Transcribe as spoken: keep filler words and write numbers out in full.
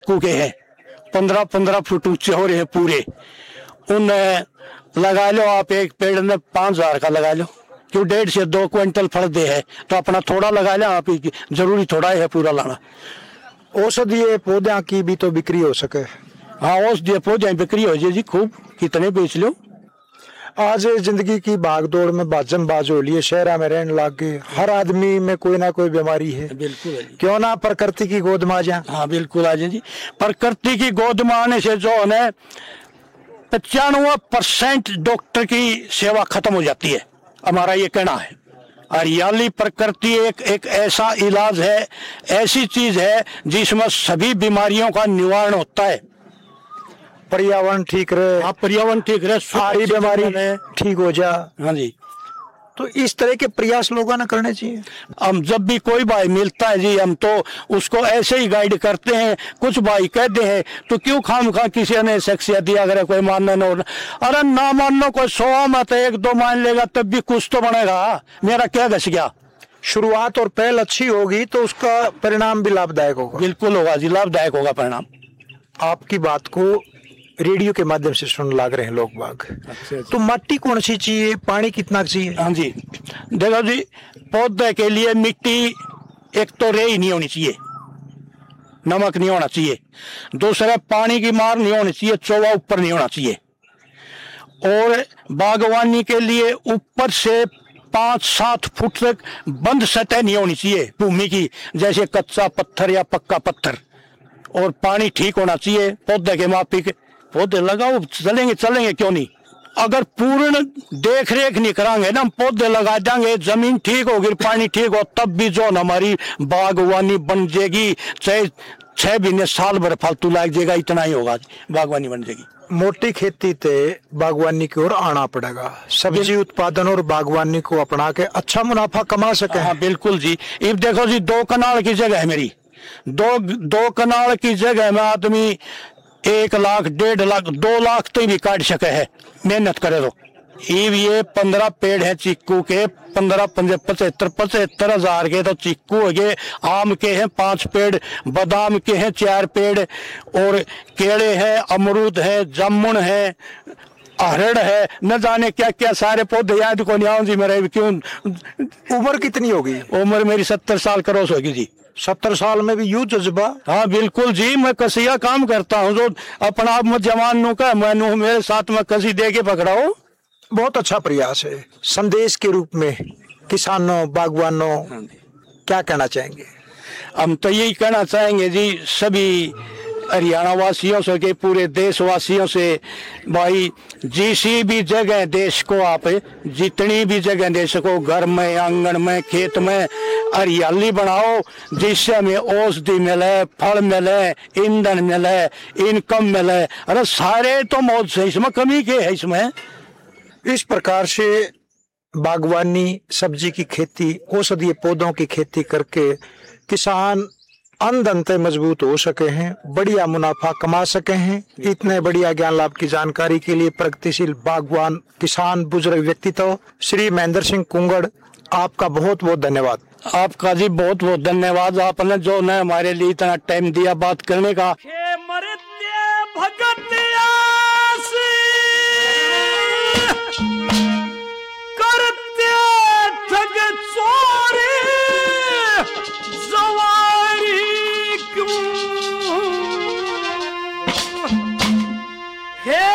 के हैं, पंद्रह पंद्रह फुट ऊंचे हो रहे हैं पूरे। उन लगा लो आप, एक पेड़ में पाँच हजार का लगा लो, क्यों डेढ़ से दो क्विंटल फल दे है, तो अपना थोड़ा लगा लो आप, जरूरी थोड़ा है पूरा लाना। औषधीय पौधों की भी तो बिक्री हो सके। हाँ, औषधीय पौधे बिक्री हो जाए जी खूब, कितने बेच लो। आज जिंदगी की भागदौड़ में बाजम बाज हो लिए, शहरा में रहने लग गए, हर आदमी में कोई ना कोई बीमारी है। बिल्कुल है, क्यों ना प्रकृति की गोद में आ जाए। हाँ बिल्कुल आ जाए जी। प्रकृति की गोद में आने से जो है पचानवे परसेंट डॉक्टर की सेवा खत्म हो जाती है, हमारा ये कहना है। हरियाली प्रकृति एक एक ऐसा इलाज है, ऐसी चीज है जिसमें सभी बीमारियों का निवारण होता है। पर्यावरण ठीक रहे, आप पर्यावरण ठीक रहे, सारी बीमारी ठीक हो जा। हाँ जी, तो इस तरह के प्रयास लोगों ने करने चाहिए। हम जब भी कोई भाई मिलता है जी, हम तो उसको ऐसे ही गाइड करते हैं। कुछ भाई कहते हैं तो क्यों खाम खा किसी ने शख्सियत दिया, अगर कोई मानना न हो, अरे ना मानना कोई सौ मत, एक दो मान लेगा तब भी कुछ तो बनेगा। मेरा क्या घस गया। शुरुआत और पहल अच्छी होगी तो उसका परिणाम भी लाभदायक होगा। बिल्कुल होगा जी, लाभदायक होगा परिणाम। आपकी बात को रेडियो के माध्यम से सुन लग रहे हैं लोग बाग। अच्छा, तो मिट्टी कौन सी चाहिए, पानी कितना चाहिए? हाँ जी, देखो जी, पौधे के लिए मिट्टी एक तो रेई नहीं होनी चाहिए, नमक नहीं होना चाहिए। दूसरा, पानी की मार नहीं होनी चाहिए, चौवा ऊपर नहीं होना चाहिए। और बागवानी के लिए ऊपर से पांच सात फुट तक बंद सतह नहीं होनी चाहिए भूमि की, जैसे कच्चा पत्थर या पक्का पत्थर। और पानी ठीक होना चाहिए, पौधे के माफिक पौधे लगाओ, चलेंगे चलेंगे क्यों नहीं। अगर पूर्ण देख रेख नहीं करांगे ना, हम पौधे लगा देंगे, जमीन ठीक होगी, पानी ठीक हो, तब भी जो हमारी बागवानी बन जाएगी, चाहे छह महीने साल भर फालतू लग जाएगा, इतना ही होगा, बागवानी बन जाएगी। मोटी खेती ते बागवानी की ओर आना पड़ेगा। सब्जी उत्पादन और बागवानी को अपना के अच्छा मुनाफा कमा सके। हाँ बिल्कुल जी। अब देखो जी, दो कनाल की जगह है मेरी, दो दो कनाल की जगह में आदमी एक लाख डेढ़ लाख दो लाख तो भी काट सके है, मेहनत करे तो। ये पंद्रह पेड़ है चीकू के, पंद्रह पंजे पचहत्तर पचहत्तर हजार के तो चीकू हो गए। आम के हैं पांच पेड़, बादाम के हैं चार पेड़, और केले हैं, अमरूद है, जामुन है, अरहर है, न जाने क्या क्या सारे पौधे याद को नहीं आऊँ जी मेरे। क्यों, उम्र कितनी होगी? उम्र मेरी सत्तर साल क्रॉस होगी जी। सत्तर साल में भी यूं जज्बा? हाँ बिल्कुल जी, मैं कसिया काम करता हूँ, जो अपना आप में जवान नु का मैं मेरे साथ में कसी दे के पकड़ाओ। बहुत अच्छा प्रयास है। संदेश के रूप में किसानों, बागवानों क्या कहना चाहेंगे? हम तो यही कहना चाहेंगे जी, सभी हरियाणा वासियों से के पूरे देशवासियों से, भाई जिसी भी जगह देश को आप जितनी भी जगह दे सको, घर में, आंगन में, खेत में हरियाली बनाओ, जिससे हमें औषधि मिले, फल मिले, ईंधन मिले, इनकम मिले। अरे सारे तो मौज से, इसमें कमी के है इसमें। इस प्रकार से बागवानी, सब्जी की खेती, औषधीय पौधों की खेती करके किसान अंदंते मजबूत हो सके हैं, बढ़िया मुनाफा कमा सके हैं। इतने बढ़िया ज्ञान लाभ की जानकारी के लिए प्रगतिशील बागवान, किसान, बुजुर्ग व्यक्तित्व श्री महेंद्र सिंह कुंगड़, आपका बहुत बहुत धन्यवाद। आपका जी बहुत बहुत धन्यवाद, आपने जो न हमारे लिए इतना टाइम दिया बात करने का। हे